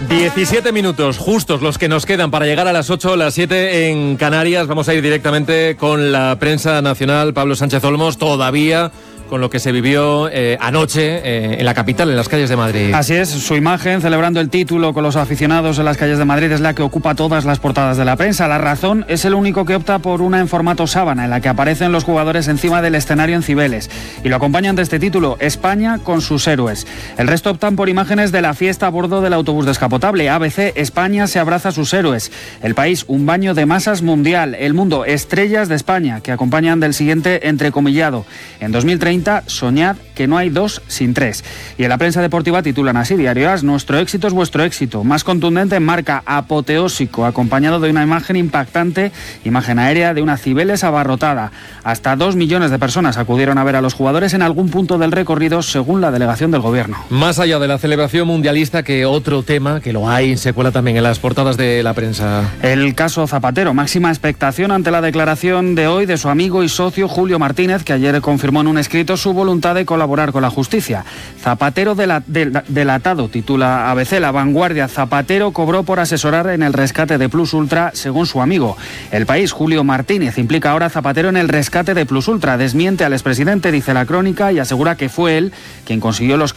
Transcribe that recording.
17 minutos, justos los que nos quedan para llegar a las 8, las 7 en Canarias. Vamos a ir directamente con la prensa nacional. Pablo Sánchez Olmos, todavía con lo que se vivió anoche en la capital, en las calles de Madrid. Así es, su imagen celebrando el título con los aficionados en las calles de Madrid es la que ocupa todas las portadas de la prensa. La Razón es el único que opta por una en formato sábana, en la que aparecen los jugadores encima del escenario en Cibeles. Y lo acompañan de este título, España con sus héroes. El resto optan por imágenes de la fiesta a bordo del autobús descapotable. ABC, España se abraza a sus héroes. El País, un baño de masas mundial. El Mundo, estrellas de España, que acompañan del siguiente entrecomillado. En 2030, soñad que no hay dos sin tres. Y en la prensa deportiva titulan así, Diario AS, nuestro éxito es vuestro éxito. Más contundente en Marca, apoteósico, acompañado de una imagen impactante, imagen aérea de una Cibeles abarrotada. Hasta 2 millones de personas acudieron a ver a los jugadores en algún punto del recorrido, según la delegación del gobierno. Más allá de la celebración mundialista, que otro tema, que lo hay, se cuela también en las portadas de la prensa. El caso Zapatero, máxima expectación ante la declaración de hoy de su amigo y socio Julio Martínez, que ayer confirmó en un escrito su voluntad de colaborar con la justicia. Zapatero delatado, titula ABC. La Vanguardia, Zapatero cobró por asesorar en el rescate de Plus Ultra, según su amigo. El País, Julio Martínez implica ahora a Zapatero en el rescate de Plus Ultra. Desmiente al expresidente, dice la Crónica, y asegura que fue él quien consiguió los